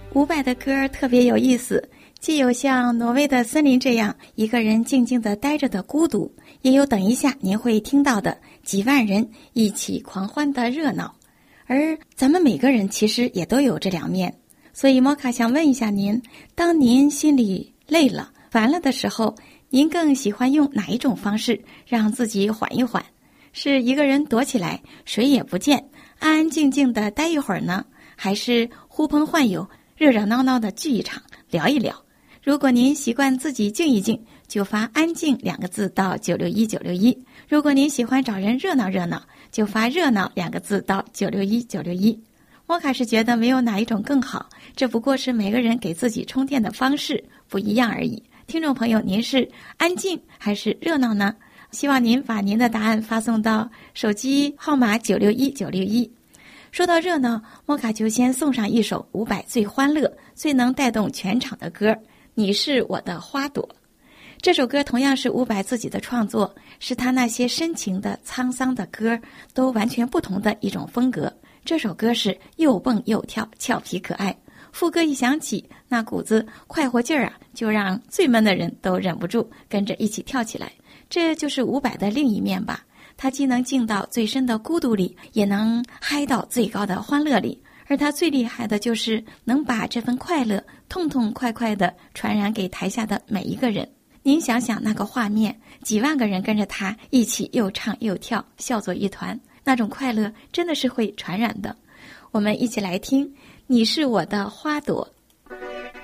伍佰的歌特别有意思，既有像挪威的森林这样一个人静静地待着的孤独，也有等一下您会听到的几万人一起狂欢的热闹。而咱们每个人其实也都有这两面，所以摩卡想问一下您，当您心里累了烦了的时候，您更喜欢用哪一种方式让自己缓一缓？是一个人躲起来谁也不见，安安静静地待一会儿呢，还是呼朋唤友热热闹闹的聚一场聊一聊？如果您习惯自己静一静，就发安静2个字到961961；如果您喜欢找人热闹热闹，就发热闹2个字到961961。摩卡是觉得没有哪一种更好，这不过是每个人给自己充电的方式不一样而已。听众朋友，您是安静还是热闹呢？希望您把您的答案发送到手机号码961961。说到热闹，摩卡就先送上一首伍佰最欢乐、最能带动全场的歌，《你是我的花朵》。这首歌同样是伍佰自己的创作，是他那些深情的、沧桑的歌都完全不同的一种风格。这首歌是又蹦又跳，俏皮可爱。副歌一响起，那股子快活劲儿啊，就让最闷的人都忍不住跟着一起跳起来。这就是伍佰的另一面吧。他既能静到最深的孤独里，也能嗨到最高的欢乐里，而他最厉害的就是能把这份快乐痛痛快快地传染给台下的每一个人。您想想那个画面，几万个人跟着他一起又唱又跳，笑作一团，那种快乐真的是会传染的。我们一起来听《你是我的花朵》。